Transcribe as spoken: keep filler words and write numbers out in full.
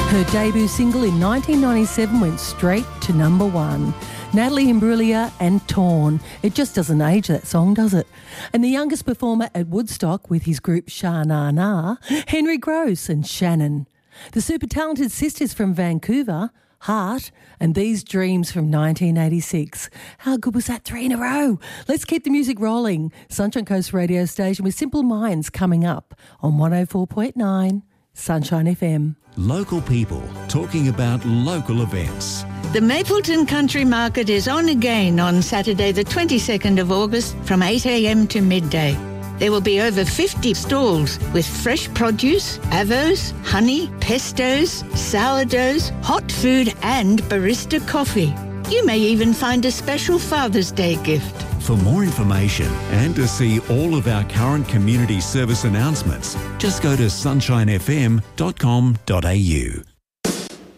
Her debut single in nineteen ninety-seven went straight to number one. Natalie Imbruglia and Torn. It just doesn't age, that song, does it? And the youngest performer at Woodstock with his group Sha Na Na, Henry Gross and Shannon. The super talented sisters from Vancouver, Heart, and These Dreams from nineteen eighty-six. How good was that? Three in a row. Let's keep the music rolling. Sunshine Coast radio station with Simple Minds coming up on one oh four point nine Sunshine F M. Local people talking about local events. The Mapleton Country Market is on again on Saturday the twenty-second of August from eight a m to midday. There will be over fifty stalls with fresh produce, avos, honey, pestos, sourdoughs, hot food and barista coffee. You may even find a special Father's Day gift. For more information and to see all of our current community service announcements, just go to sunshine f m dot com dot a u.